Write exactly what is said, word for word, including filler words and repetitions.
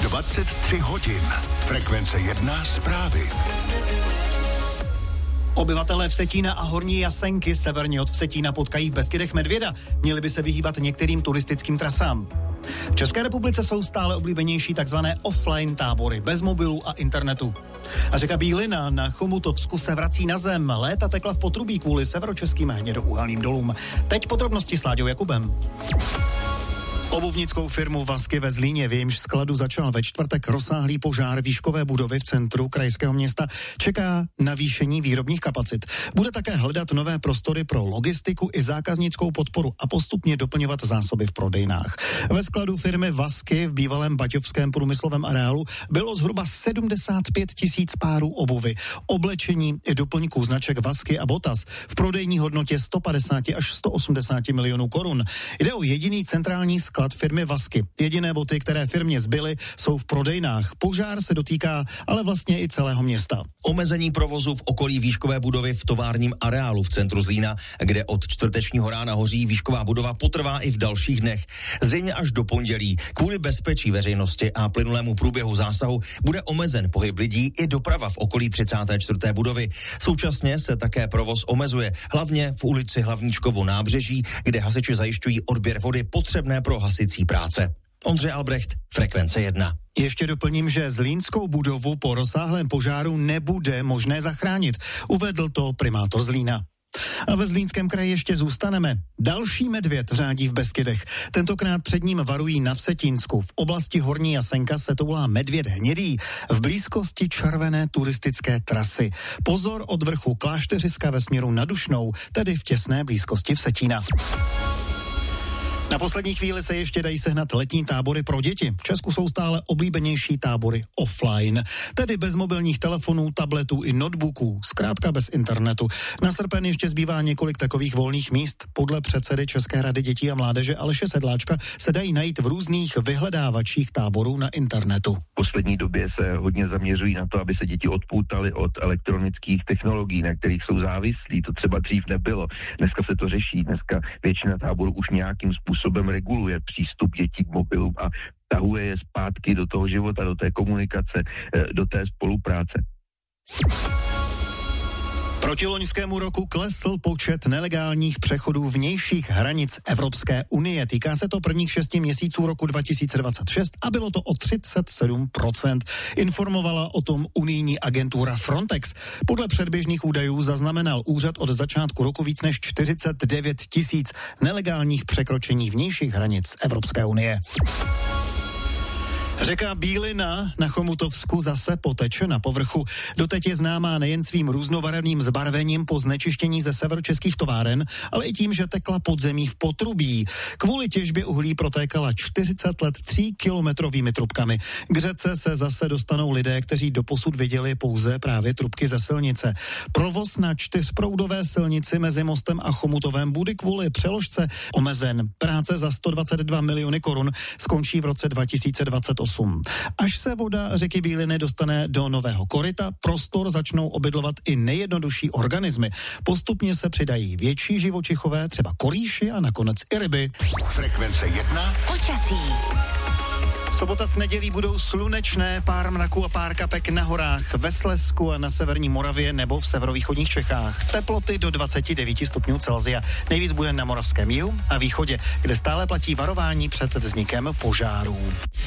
dvacet tři hodin. Frekvence jedna zprávy. Obyvatelé Vsetína a Horní Jasenky severně od Vsetína potkají v Beskydech medvěda. Měli by se vyhýbat některým turistickým trasám. V České republice jsou stále oblíbenější takzvané offline tábory bez mobilů a internetu. A řeka Bílina na Chomutovsku se vrací na zem. Léta tekla v potrubí kvůli severočeským hnědouhelným dolům. Teď podrobnosti s Láďou Jakubem. Obuvnickou firmu Vasky ve Zlíně, v jejímž skladu začal ve čtvrtek rozsáhlý požár výškové budovy v centru krajského města, čeká navýšení výrobních kapacit. Bude také hledat nové prostory pro logistiku i zákaznickou podporu a postupně doplňovat zásoby v prodejnách. Ve skladu firmy Vasky v bývalém baťovském průmyslovém areálu bylo zhruba sedmdesát pět tisíc párů obuvy, oblečení i doplňků značek Vasky a Botas v prodejní hodnotě sto padesát až sto osmdesát milionů korun. Jde o jediný centrální sklad firmy Vasky. Jediné boty, které firmě zbyly, jsou v prodejnách. Požár se dotýká ale vlastně i celého města. Omezení provozu v okolí výškové budovy v továrním areálu v centru Zlína, kde od čtvrtečního rána hoří výšková budova, potrvá i v dalších dnech. Zřejmě až do pondělí. Kvůli bezpečí veřejnosti a plynulému průběhu zásahu bude omezen pohyb lidí i doprava v okolí třicáté čtvrté budovy. Současně se také provoz omezuje, hlavně v ulici Hlavníčkovo nábřeží, kde hasiči zajišťují odběr vody potřebné pro hasicí práce. Ondřej Albrecht, Frekvence jedna. Ještě doplním, že zlínskou budovu po rozsáhlém požáru nebude možné zachránit. Uvedl to primátor Zlína. A ve Zlínském kraji ještě zůstaneme. Další medvěd řádí v Beskydech. Tentokrát před ním varují na Vsetínsku. V oblasti Horní Jasenka se toulá medvěd hnědý v blízkosti červené turistické trasy. Pozor od vrchu Klášteřiska ve směru na Dušnou, tedy v těsné blízkosti Vsetína. Na poslední chvíli se ještě dají sehnat letní tábory pro děti. V Česku jsou stále oblíbenější tábory offline, tedy bez mobilních telefonů, tabletů i notebooků, zkrátka bez internetu. Na srpen ještě zbývá několik takových volných míst. Podle předsedy České rady dětí a mládeže Aleše Sedláčka se dají najít v různých vyhledávačích táborů na internetu. V poslední době se hodně zaměřují na to, aby se děti odpoutaly od elektronických technologií, na kterých jsou závislí. To třeba dřív nebylo. Dneska se to řeší. Dneska většina táborů už nějakým způsobem způsobem reguluje přístup dětí k mobilům a tahuje je zpátky do toho života, do té komunikace, do té spolupráce. Proti loňskému roku klesl počet nelegálních přechodů vnějších hranic Evropské unie. Týká se to prvních šesti měsíců roku dva tisíce dvacet šest a bylo to o třicet sedm procent. Informovala o tom unijní agentura Frontex. Podle předběžných údajů zaznamenal úřad od začátku roku víc než čtyřicet devět tisíc nelegálních překročení vnějších hranic Evropské unie. Řeka Bílina na Chomutovsku zase poteče na povrchu. Doteď je známá nejen svým různobarevným zbarvením po znečištění ze severočeských továren, ale i tím, že tekla podzemí v potrubí. Kvůli těžbě uhlí protékala čtyřicet let tříkilometrovými trubkami. K řece se zase dostanou lidé, kteří doposud viděli pouze právě trubky ze silnice. Provoz na čtyřproudové silnici mezi Mostem a Chomutovem bude kvůli přeložce omezen. Práce za sto dvacet dva miliony korun skončí v roce dva tisíce dvacet osm. Až se voda řeky Bíliny dostane do nového koryta, prostor začnou obydlovat i nejjednodušší organismy. Postupně se přidají větší živočichové, třeba korýši a nakonec i ryby. Frekvence jedna. Počasí. Sobota s nedělí budou slunečné, pár mraků a pár kapek na horách, ve Slezsku a na severní Moravě nebo v severovýchodních Čechách. Teploty do dvacet devět stupňů Celsia. Nejvíc bude na moravském jihu a východě, kde stále platí varování před vznikem požárů.